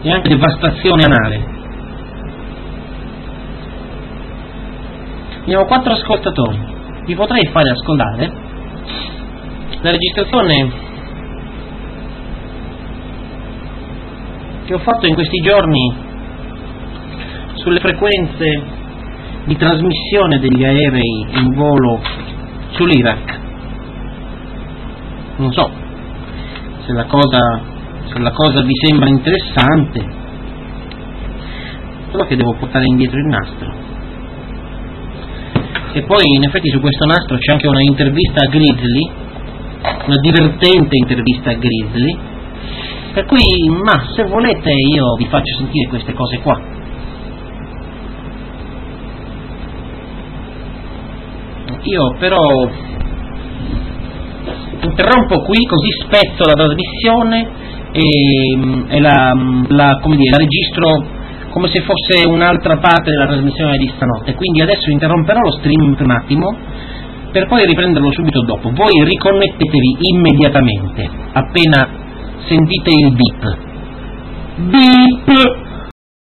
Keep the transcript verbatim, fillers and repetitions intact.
e anche devastazione anale. Abbiamo quattro ascoltatori, vi potrei fare ascoltare la registrazione che ho fatto in questi giorni sulle frequenze di trasmissione degli aerei in volo sull'Iraq. Non so se la cosa, se la cosa vi sembra interessante, solo che devo portare indietro il nastro. E poi in effetti su questo nastro c'è anche una intervista a Grizzly, una divertente intervista a Grizzly, per cui, ma se volete io vi faccio sentire queste cose qua. Io però interrompo qui, così spezzo la trasmissione e, e la, la, come dire, la registro come se fosse un'altra parte della trasmissione di stanotte. Quindi adesso interromperò lo stream per un attimo per poi riprenderlo subito dopo. Voi riconnettetevi immediatamente appena sentite il beep. Beep!